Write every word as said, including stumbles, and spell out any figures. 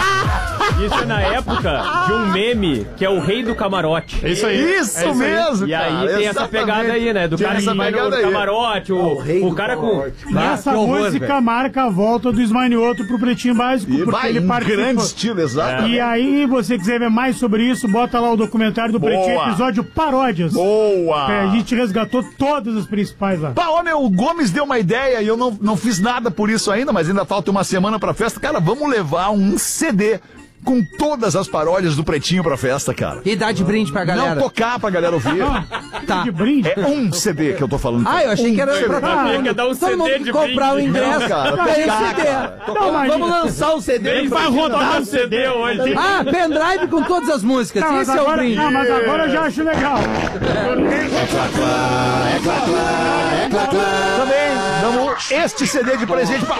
Isso é na época de um meme que é o Rei do Camarote. Isso aí. Isso, é isso mesmo, E aí cara, tem essa exatamente. pegada aí, né? Do Tem cara que essa vai no pegada aí. camarote, o, o, o cara com... E essa música marca a volta do Esmanioto pro Pretinho Básico, E porque vai ele em participa. grande estilo, exato. E aí, você quiser ver mais sobre isso, bota lá o documentário do Boa. Pretinho, episódio Paródias. Boa! É, a gente resgatou todas as principais lá. Pá, ô, meu, o Gomes deu uma ideia e eu não, não fiz nada por isso ainda, mas ainda falta uma semana pra festa. Cara, vamos levar um C D com todas as paródias do Pretinho pra festa, cara. E dá de brinde pra galera. Não tocar pra galera ouvir. Tá. De brinde. É um C D que eu tô falando. Ah, eu achei que era pra todo Ah, mundo. quer dar um Todo C D mundo de comprar o brinde. ingresso, Não, cara, ganha tocar, o C D. cara. Não, mas- Vamos lançar o C D. Nem no vai Pretinho rodar o Básico. C D hoje. Ah, pendrive com todas as músicas. Não, mas Esse é o agora, brinde. não, mas agora eu já acho legal. Também damos este C D de presente pra